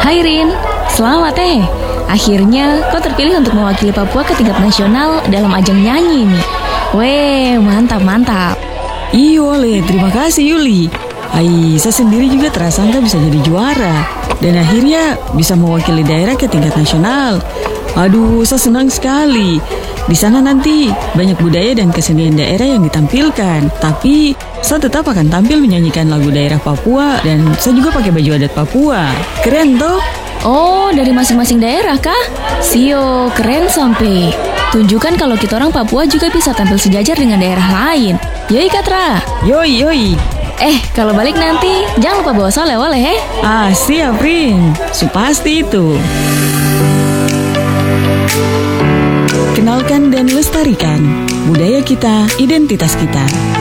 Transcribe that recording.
Hai Rin, selamat Akhirnya kau terpilih untuk mewakili Papua ke tingkat nasional dalam ajang nyanyi nih. Weh, mantap. Iyo Le, terima kasih Yuli. Saya sendiri juga terasangka bisa jadi juara. Dan akhirnya bisa mewakili daerah ke tingkat nasional. Aduh, saya senang sekali. Di sana nanti banyak budaya dan kesenian daerah yang ditampilkan. Tapi saya tetap akan tampil menyanyikan lagu daerah Papua. Dan saya juga pakai baju adat Papua. Keren toh? Oh, dari masing-masing daerah kah? Sio, keren sampai. Tunjukkan kalau kita orang Papua juga bisa tampil sejajar dengan daerah lain. Yoi Katra. Yoi. Kalau balik nanti jangan lupa bawa oleh-oleh Siap Rin. Pasti itu. Kenalkan dan lestarikan budaya kita, identitas kita.